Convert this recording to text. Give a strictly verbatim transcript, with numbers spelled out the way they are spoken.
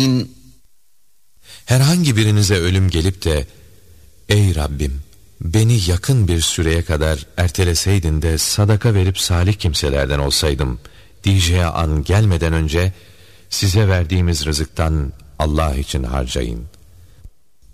Herhangi birinize ölüm gelip de ey Rabbim beni yakın bir süreye kadar erteleseydin de sadaka verip salih kimselerden olsaydım diyeceği an gelmeden önce size verdiğimiz rızıktan Allah için harcayın.